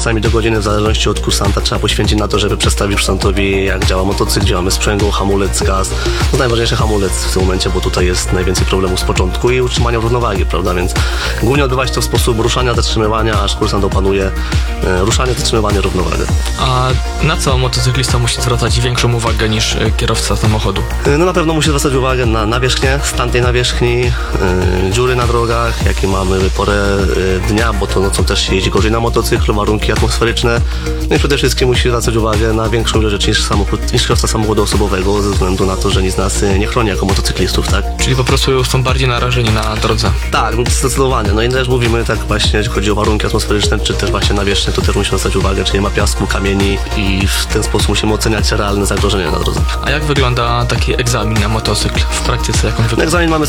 czasami do godziny, w zależności od kursanta, trzeba poświęcić na to, żeby przedstawić kursantowi, jak działa motocykl, działamy sprzęgło, hamulec, gaz. No najważniejszy hamulec w tym momencie, bo tutaj jest najwięcej problemów z początku i utrzymania równowagi, prawda, więc głównie odbywa się to w sposób ruszania, zatrzymywania, aż kursant opanuje ruszanie, zatrzymywanie, równowagę. A na co motocyklista musi zwracać większą uwagę niż kierowca samochodu? No na pewno musi zwracać uwagę na nawierzchnię, stan tej nawierzchni, dziury na drogach, jakie mamy porę dnia, bo to nocą też się jeździ gorzej na motocyklu, warunki atmosferyczne. No i przede wszystkim musi zwracać uwagę na większą ilość rzeczy niż kierowca samochodu osobowego, ze względu na to, że nic nas nie chroni jako motocyklistów, tak? Czyli po prostu są bardziej narażeni na drodze. Tak, zdecydowanie. No i też mówimy tak właśnie, jeśli chodzi o warunki atmosferyczne, czy też właśnie nawierzchnię, to też musimy zwracać uwagę, czy nie ma piasku, kamieni i w ten sposób musimy oceniać realne zagrożenia na drodze. A jak wygląda taki egzamin na motocykl w praktyce? Jak on wygląda? Egzamin mamy z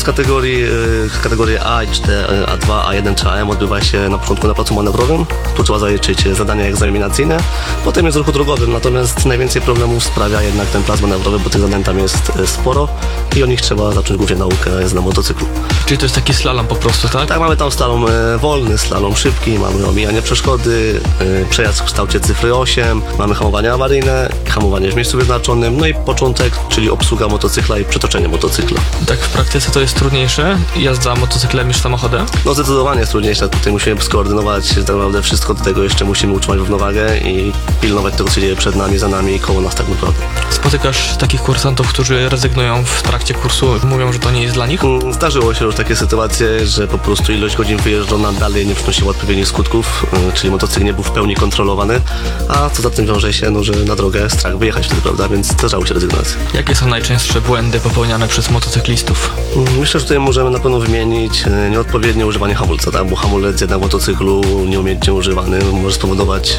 kategorii A, A2, A1 czy AM. Odbywa się na początku na placu manewrowym. Tu trzeba zaliczyć zadania egzaminacyjne. Potem jest w ruchu drogowym, natomiast najwięcej problemów sprawia jednak ten plac manewrowy, bo tych zadań tam jest sporo i o nich trzeba zacząć głównie naukę na motocyklu. Czyli to jest taki slalom po prostu, tak? Tak, mamy tam slalom wolny, slalom szybki, mamy omijanie przeszkody, przejazd w kształcie cyfry 8, mamy hamowanie awaryjne, hamowanie w miejscu wyznaczonym, no i początek, czyli obsługa motocykla i przetoczenie motocykla. Tak w praktyce to jest trudniejsze jazda motocyklem niż samochodem? No zdecydowanie jest trudniejsze, tutaj musimy skoordynować tak naprawdę wszystko, do tego jeszcze musimy utrzymać równowagę i pilnować tego, co się dzieje przed nami, za nami i koło nas tak naprawdę. Spotykasz takich kursantów, którzy rezygnują w trakcie kursu, mówią, że to nie jest dla nich? Zdarzyło się już takie sytuacje, że po prostu ilość godzin wyjeżdżona dalej nie przynosiła odpowiednich skutków, czyli motocykl nie był w pełni kontrolowany, a co za tym wiąże się, no, że na drogę jest strach wyjechać wtedy, prawda, więc zdarzały się rezygnacje. Jakie są najczęstsze błędy popełniane przez motocyklistów? Myślę, że tutaj możemy na pewno wymienić nieodpowiednie używanie hamulca, tak? Bo hamulec jednak w motocyklu nieumiejętnie używany może spowodować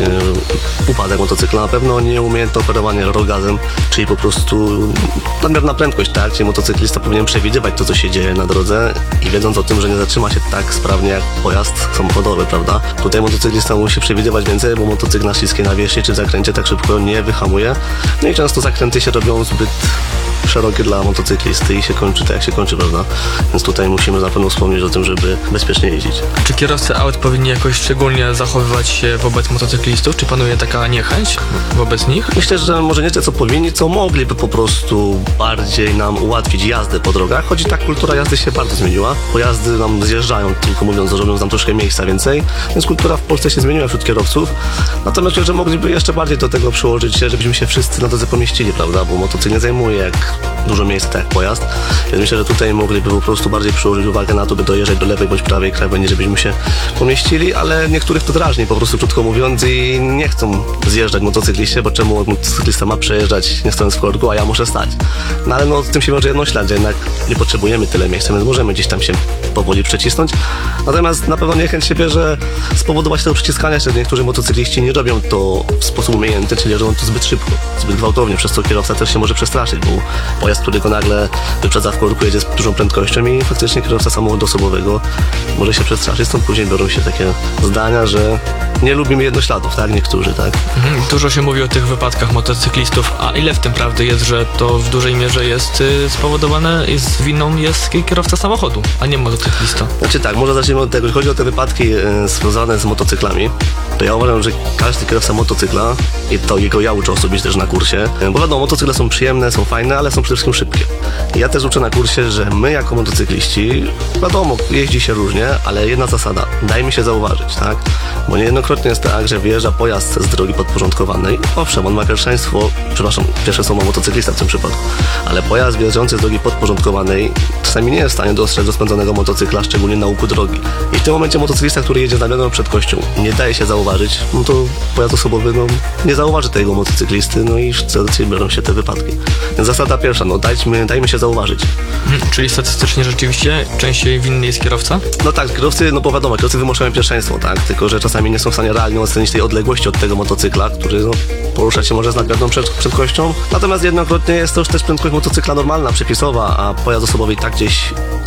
upadek motocykla. Na pewno nieumiejętne operowanie rogazem, czyli po prostu nadmierna prędkość, tak? Czyli motocyklista powinien przewidywać to, co się dzieje na drodze i wiedząc o tym, że nie zatrzyma się tak sprawnie jak pojazd samochodowy, prawda? Tutaj motocyklista musi przewidywać więcej, bo motocykl na śliskiej nawierzchni czy w zakręcie tak szybko nie wyhamuje. No i często zakręty się robią zbyt szerokie dla motocyklisty i się kończy tak, jak się kończy, prawda? Więc tutaj musimy na pewno wspomnieć o tym, żeby bezpiecznie jeździć. Czy kierowcy aut powinni jakoś szczególnie zachowywać się wobec motocyklistów? Czy panuje taka niechęć wobec nich? Myślę, że może nie tyle co powinni, co mogliby po prostu bardziej nam ułatwić jazdę po drogach, choć i tak kultura jazdy się bardzo zmieniła. Pojazdy nam zjeżdżają, tylko mówiąc, robią nam troszkę miejsca więcej, więc kultura w Polsce się zmieniła wśród kierowców. Natomiast myślę, że mogliby jeszcze bardziej do tego przyłożyć się, żebyśmy się wszyscy na drodze pomieścili, prawda? Bo motocykl nie zajmuje jak dużo miejsca, tak jak pojazd. Więc myślę, że tutaj mogliby po prostu bardziej przyłożyć uwagę na to, by dojeżdżać do lewej bądź prawej krawędzi, żebyśmy się pomieścili, ale niektórych to drażni, po prostu krótko mówiąc, i nie chcą zjeżdżać motocykliście, bo czemu motocyklista ma przejeżdżać nie stojąc w korku, a ja muszę stać. No ale no z tym się wiąże jedno ślad, że jednak nie potrzebujemy tyle miejsca, więc możemy gdzieś tam się powoli przecisnąć. Natomiast na pewno niechęć się bierze spowodować tego przyciskania się. Niektórzy motocykliści nie robią to w sposób umiejętny, czyli robią to zbyt szybko, zbyt gwałtownie, przez co kierowca też się może przestraszyć, bo pojazd, który go nagle wyprzedza w korku, jedzie z dużą prędkością i faktycznie kierowca samochodu osobowego może się przestraszyć. Stąd później biorą się takie zdania, że nie lubimy jednośladów, tak? Niektórzy, tak? Dużo się mówi o tych wypadkach motocyklistów, a ile w tym prawdy jest, że to w dużej mierze jest spowodowane, winą jest kierowca samochodu, a nie motocyklista? Znaczy tak, może zacznijmy od tego. Jeśli chodzi o te wypadki związane z motocyklami, to ja uważam, że każdy kierowca motocykla, i to jego ja uczę osobiście też na kursie, bo wiadomo, motocykle są przyjemne, są fajne, ale są przede wszystkim szybkie. I ja też uczę na kursie, że my jako motocykliści, wiadomo, jeździ się różnie, ale jedna zasada, dajmy się zauważyć, tak? Bo niejednokrotnie jest tak, że wyjeżdża pojazd z drogi podporządkowanej. Owszem, on ma pierwszeństwo, pierwszeństwo ma motocyklista w tym przypadku, ale pojazd wyjeżdżający z drogi podporządkowanej czasami nie jest w stanie dostrzec rozpędzonego motocykla, szczególnie na łuku drogi. I w tym momencie motocyklista, który jedzie z namiotem przed kością, nie daje się zauważyć, no to pojazd osobowy nie zauważy tego motocyklisty, no i wtedy biorą się te wypadki. Więc zasada pierwsza, dajmy się zauważyć. Czyli statystycznie rzeczywiście częściej winny jest kierowca? No tak, kierowcy, no bo wiadomo, kierowcy wymuszają pierwszeństwo, tak? Tylko że czasami nie są w stanie realnie ocenić tej odległości od tego motocykla, który poruszać się może z nadmierną prędkością. Natomiast jednokrotnie jest to już też prędkość motocykla normalna, przepisowa, a pojazd osobowy i tak gdzieś